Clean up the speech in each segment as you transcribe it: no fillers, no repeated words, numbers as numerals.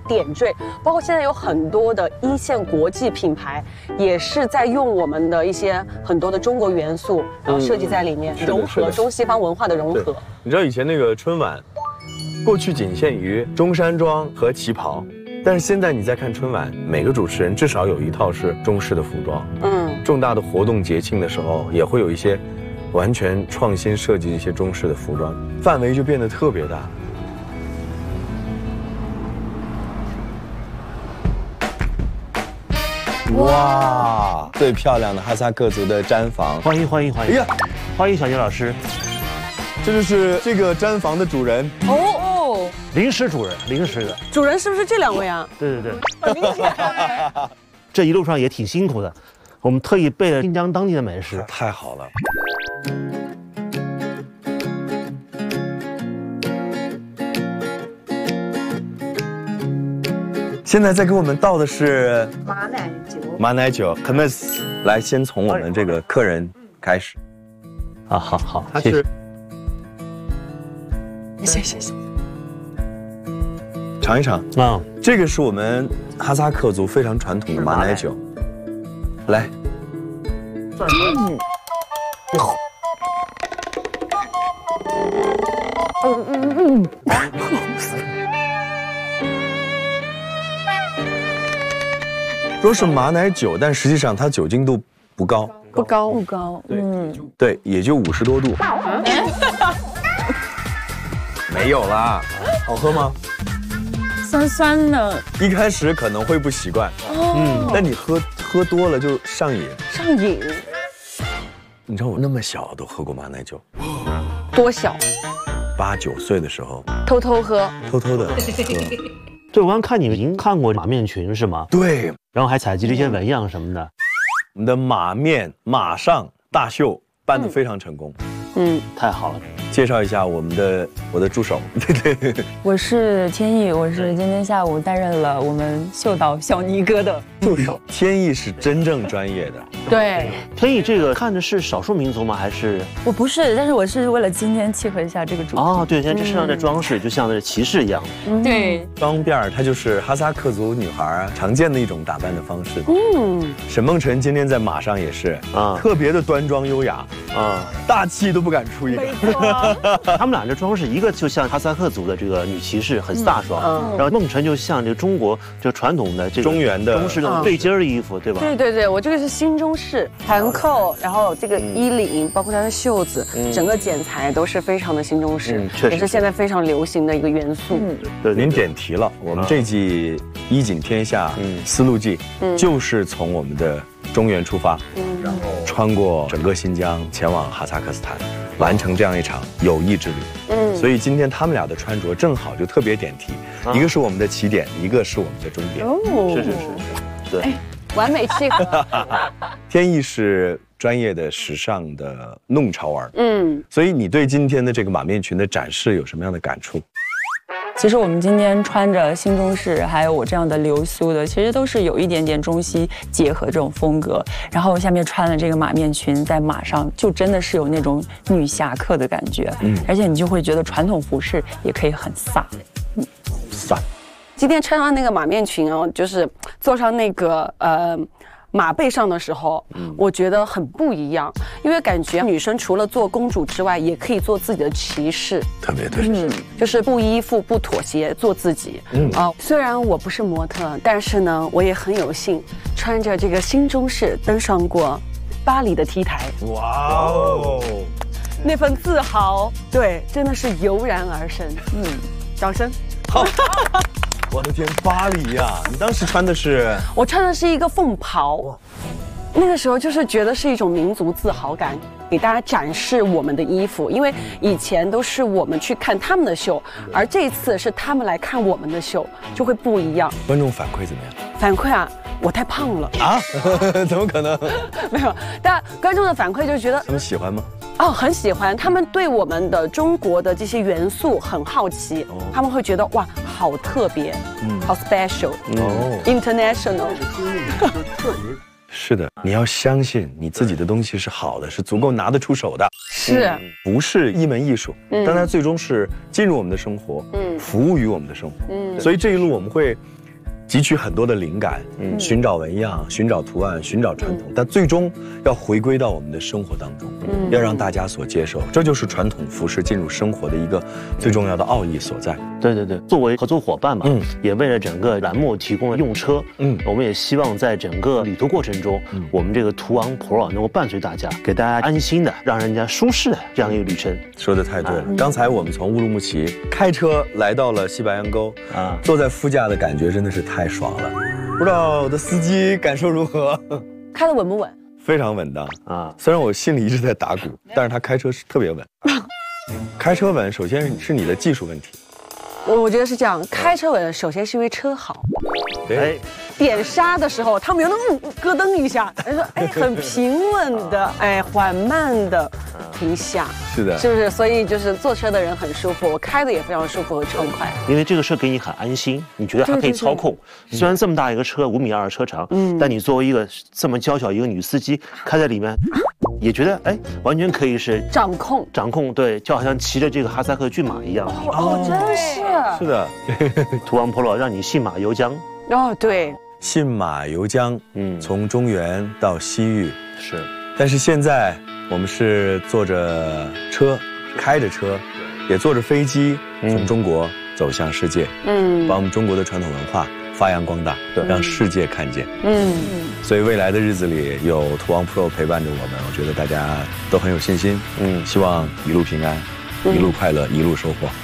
点缀。包括现在有很多的一线国际品牌，也是在用我们的一些很多的中国元素，然后设计在里面，融合中西方文化的融合。 你知道以前那个春晚，过去仅限于中山装和旗袍。但是现在你再看春晚，每个主持人至少有一套是中式的服装。重大的活动节庆的时候，也会有一些完全创新设计的一些中式的服装，范围就变得特别大。哇，最漂亮的哈萨克族的毡房， 欢迎！哎呀，欢迎小牛老师， 这就是这个毡房的主人哦， 临时主人，临时的主人是不是这两位啊？ 对，这一路上也挺辛苦的，我们特意备了新疆当地的美食， 太好了。现在在给我们倒的是马奶酒 ，Khamis。来，先从我们这个客人开始。 啊，好， 他是， 谢。 尝一尝啊， 这个是我们哈萨克族非常传统的马奶酒。来，说是马奶酒，但实际上它酒精度不高， 不高， 对，也就50多度。没有啦，好喝吗？ 酸酸的， 一开始可能会不习惯，但你喝多了就上瘾。你知道我那么小都喝过马奶酒， 多小 ？8、9岁的时候， 偷偷喝， 偷偷的喝。 对，我刚看你们已经看过马面裙是吗？ 对， 然后还采集了一些纹样什么的。 我们的马面马上大秀办得非常成功， 太好了。 介绍一下我的助手，对， 我是天意，我是今天下午担任了我们秀导小尼哥的助手。天意是真正专业的， 对。 天意这个看的是少数民族吗？还是？ 我不是，但是我是为了今天契合一下这个主题。 哦，对，现在这身上的装饰就像那骑士一样。 对， 装辫儿它就是哈萨克族女孩常见的一种打扮的方式。沈梦辰今天在马上也是特别的端庄优雅大气都不敢出一个。 他们俩这装饰，一个就像哈萨克族的这个女骑士，很飒爽，然后梦辰就像这个中国这传统的这个中原的中式的对襟儿的衣服，对吧？ 对，我这个是新中式盘扣，然后这个衣领，包括它的袖子，整个剪裁都是非常的新中式， 确实也是现在非常流行的一个元素。 对，您点题了，我们这季衣锦天下丝路记就是从我们的中原出发，然后穿过整个新疆，前往哈萨克斯坦，完成这样一场友谊之旅。所以今天他们俩的穿着正好就特别点题，一个是我们的起点，一个是我们的终点。是，对， 完美契合。 天意是专业的时尚的弄潮儿，所以你对今天的这个马面裙的展示有什么样的感触？ 其实我们今天穿着新中式，还有我这样的流苏的，其实都是有一点点中西结合这种风格。然后下面穿了这个马面裙，在马上就真的是有那种女侠客的感觉，而且你就会觉得传统服饰也可以很飒， 飒。 今天穿上那个马面裙哦，就是坐上那个马背上的时候，我觉得很不一样，因为感觉女生除了做公主之外，也可以做自己的骑士， 特别对， 就是不依附、不妥协，做自己。虽然我不是模特，但是呢，我也很有幸穿着这个新中式登上过巴黎的 T 台。 哇哦， 那份自豪，对，真的是油然而生。掌声。 好。我的天，巴黎呀！你当时穿的是？ 我穿的是一个凤袍，那个时候就是觉得是一种民族自豪感，给大家展示我们的衣服，因为以前都是我们去看他们的秀，而这一次是他们来看我们的秀，就会不一样。 观众反馈怎么样？ 反馈啊，我太胖了啊？怎么可能？ 没有，但观众的反馈就觉得他们喜欢吗？ 很喜欢，他们对我们的中国的这些元素很好奇，他们会觉得哇，好特别，好 special， international。 是的，你要相信你自己的东西是好的，是足够拿得出手的， 是， 不是一门艺术，但它最终是进入我们的生活，服务于我们的生活，所以这一路我们会汲取很多的灵感，寻找纹样，寻找图案，寻找传统，但最终要回归到我们的生活当中，要让大家所接受，这就是传统服饰进入生活的一个最重要的奥义所在。 对对对，作为合作伙伴嘛，也为了整个栏目提供了用车，我们也希望在整个旅途过程中，我们这个途昂 Pro 能够伴随大家，给大家安心的，让人家舒适的这样一个旅程。 说的太对了，刚才我们从乌鲁木齐开车来到了西白杨沟，坐在副驾的感觉真的是太爽了，不知道我的司机感受如何？ 开得稳不稳？ 非常稳当啊！虽然我心里一直在打鼓，但是他开车是特别稳。开车稳，首先是你的技术问题。 我觉得是这样，开车稳，首先是因为车好。 对， 点刹的时候，他们有那种咯噔一下，说很平稳的，缓慢的停下。是的，是不是？所以就是坐车的人很舒服，我开的也非常舒服和畅快。 因为这个车给你很安心，你觉得还可以操控。虽然这么大一个车，5.2米的车长，但你作为一个这么娇小一个女司机，开在里面，也觉得完全可以是掌控， 对，就好像骑着这个哈萨克骏马一样。 真是。 是的， 途昂 Pro 让你信马由缰。 对， 信马由缰。从中原到西域是， 但是现在我们是坐着车，开着车，也坐着飞机，从中国走向世界。把我们中国的传统文化发扬光大，让世界看见。所以未来的日子里有途昂 Pro 陪伴着我们，我觉得大家都很有信心。希望一路平安，一路快乐，一路收获。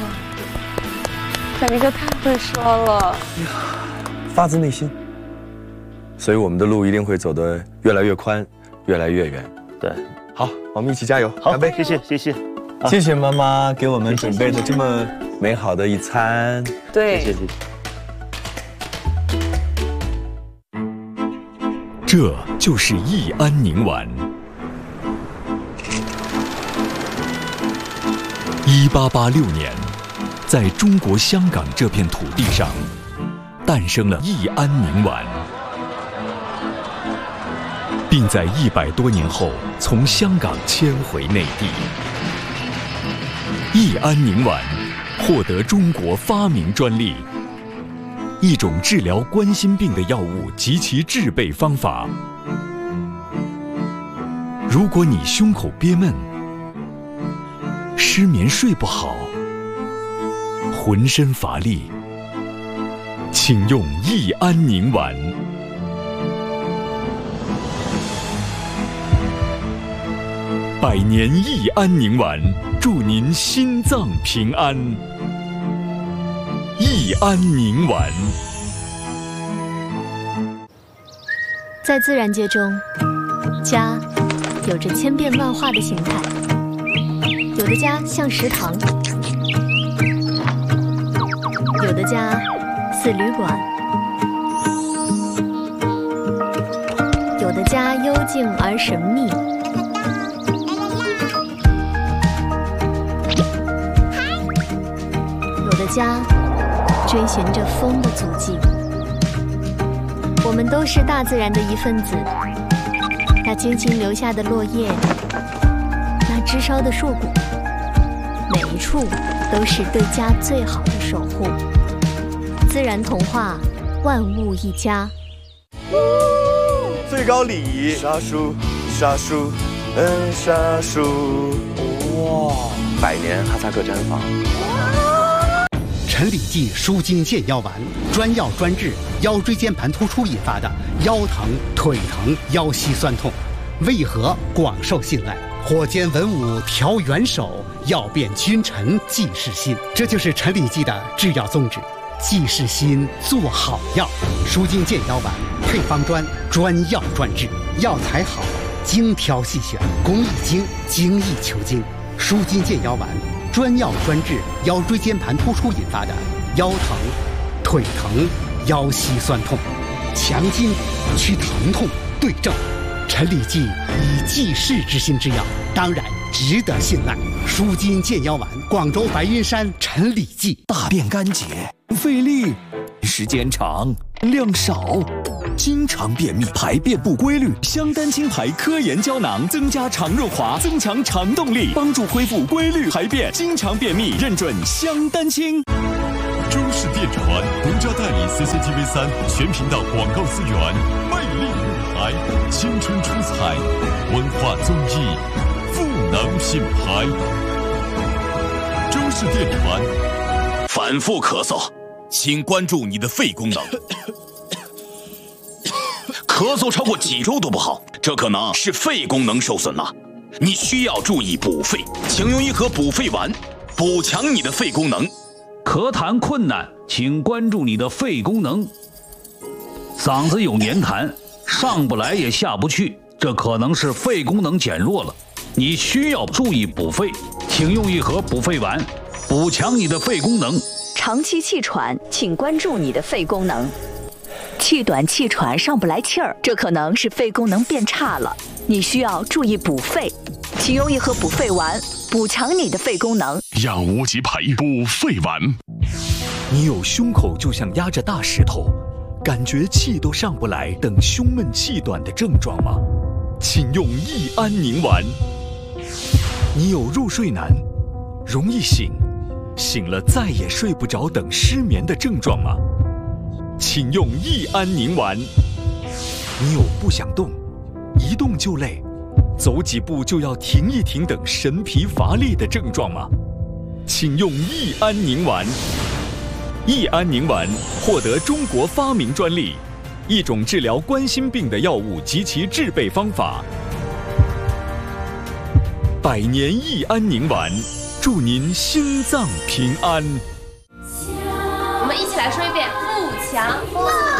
小明哥太会说了， 发自内心。所以我们的路一定会走得越来越宽，越来越远。 对， 好，我们一起加油！ 好，干杯！谢谢，谢谢， 谢谢妈妈给我们准备的这么美好的一餐。 对， 谢谢。 这就是益安宁丸。1886年，在中国香港这片土地上，诞生了益安宁丸，并在100多年后从香港迁回内地。益安宁丸获得中国发明专利，一种治疗冠心病的药物及其制备方法。如果你胸口憋闷、失眠睡不好、浑身乏力，请用益安宁丸。100年益安宁丸，祝您心脏平安。益安宁丸。 在自然界中，家有着千变万化的形态，有的家像食堂，有的家似旅馆，有的家幽静而神秘，有的家追寻着风的足迹。我们都是大自然的一份子，那精心留下的落叶，那枝梢的硕果，每一处都是对家最好的守护。自然童话，万物一家。 最高礼仪，沙书，沙书，沙书。哇，100年哈萨克毡房。 陈李济舒筋健腰丸，专药专治腰椎间盘突出引发的腰疼、腿疼、腰膝酸痛，为何广受信赖？火尖文武调元首，药变君臣济世心。这就是陈李济的制药宗旨，济世心，做好药。舒筋健腰丸配方专，专药专治，药材好，精挑细选，工艺精，精益求精。舒筋健腰丸。专药专治腰椎间盘突出引发的腰疼、腿疼、腰膝酸痛，强筋祛疼痛，对症。陈李济以济世之心之药，当然值得信赖。舒筋健腰丸，广州白云山陈李济。 大便干结、费力、时间长、量少，经常便秘、排便不规律，香丹清排科研胶囊增加肠润滑，增强肠动力，帮助恢复规律排便。经常便秘，认准香丹清。中式电传独家代理 CCTV3 全频道广告资源，魅力舞台，青春出彩，文化综艺，赋能品牌。中视电传。 反复咳嗽，请关注你的肺功能。咳嗽超过几周都不好，这可能是肺功能受损了。你需要注意补肺，请用一盒补肺丸，补强你的肺功能。 咳痰困难，请关注你的肺功能。嗓子有黏痰，上不来也下不去，这可能是肺功能减弱了。你需要注意补肺，请用一盒补肺丸，补强你的肺功能。 长期气喘，请关注你的肺功能。气短气喘上不来气儿，这可能是肺功能变差了，你需要注意补肺，请用一盒补肺丸，补强你的肺功能。 养无极牌补肺丸。 你有胸口就像压着大石头，感觉气都上不来等胸闷气短的症状吗？请用益安宁丸。你有入睡难，容易醒，醒了再也睡不着等失眠的症状吗？请用益安宁丸。你有不想动，一动就累，走几步就要停一停等神疲乏力的症状吗？请用益安宁丸。益安宁丸获得中国发明专利，一种治疗冠心病的药物及其制备方法。百年益安宁丸，祝您心脏平安。 我们一起来说一遍：富强。